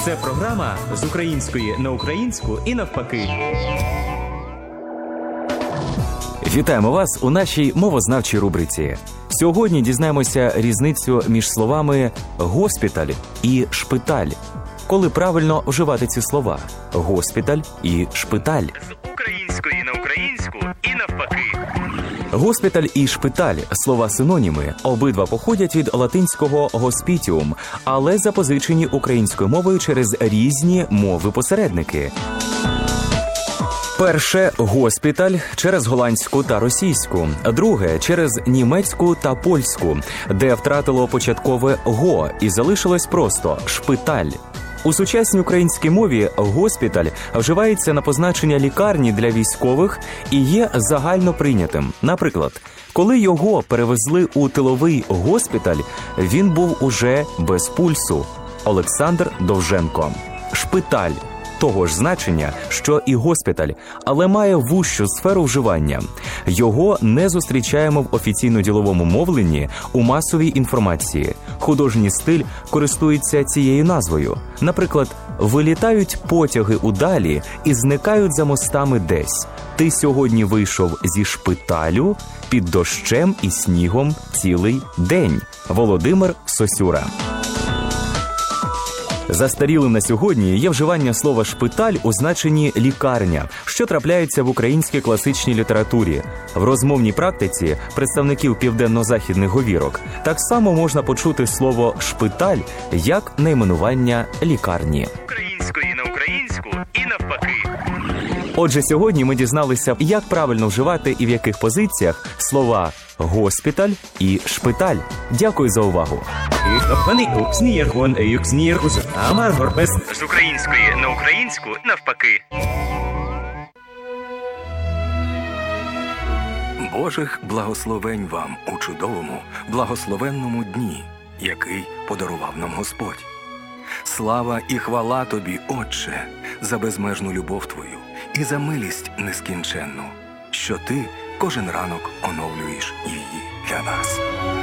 Це програма з української на українську і навпаки. Вітаємо вас у нашій мовознавчій рубриці. Сьогодні дізнаємося різницю між словами «госпіталь» і «шпиталь». Коли правильно вживати ці слова «госпіталь» і «шпиталь». З української на українську і навпаки. Госпіталь і шпиталь – слова синоніми. Обидва походять від латинського «hospitium», але запозичені українською мовою через різні мови-посередники. Перше – госпіталь через голландську та російську. Друге – через німецьку та польську, де втратило початкове «го» і залишилось просто «шпиталь». У сучасній українській мові госпіталь вживається на позначення лікарні для військових і є загально прийнятим. Наприклад, коли його перевезли у тиловий госпіталь, він був уже без пульсу. Олександр Довженко. Шпиталь того ж значення, що і госпіталь, але має вужчу сферу вживання. Його не зустрічаємо в офіційно-діловому мовленні у масовій інформації. Художній стиль користується цією назвою. Наприклад, вилітають потяги удалі і зникають за мостами десь. Ти сьогодні вийшов зі шпиталю під дощем і снігом цілий день. Володимир Сосюра. Застарілим на сьогодні є вживання слова «шпиталь» у значенні «лікарня», що трапляється в українській класичній літературі. В розмовній практиці представників південно-західних говірок так само можна почути слово «шпиталь» як найменування лікарні. Української на українську і навпаки. Отже, сьогодні ми дізналися, як правильно вживати і в яких позиціях слова «госпіталь» і «шпиталь». Дякую за увагу. З української на українську навпаки. Божих благословень вам у чудовому, благословенному дні, який подарував нам Господь. Слава і хвала Тобі, Отче, за безмежну любов Твою і за милість нескінченну, що Ти кожен ранок оновлюєш її для нас.